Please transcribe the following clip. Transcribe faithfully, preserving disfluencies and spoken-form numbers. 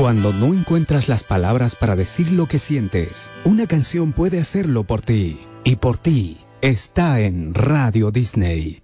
Cuando no encuentras las palabras para decir lo que sientes, una canción puede hacerlo por ti. Y por ti está en Radio Disney.